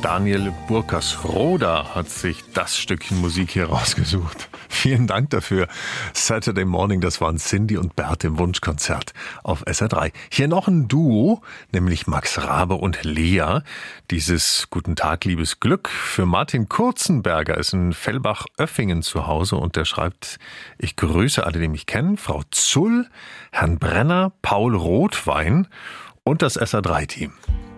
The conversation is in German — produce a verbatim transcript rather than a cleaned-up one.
Daniel Burkersroda hat sich das Stückchen Musik hier rausgesucht. Vielen Dank dafür. Saturday Morning, das waren Cindy und Bert im Wunschkonzert auf S R drei. Hier noch ein Duo, nämlich Max Rabe und Lea. Dieses Guten Tag, liebes Glück. Für Martin Kurzenberger ist in Fellbach-Oeffingen zu Hause und der schreibt: Ich grüße alle, die mich kennen, Frau Zull, Herrn Brenner, Paul Rotwein und das S R drei Team.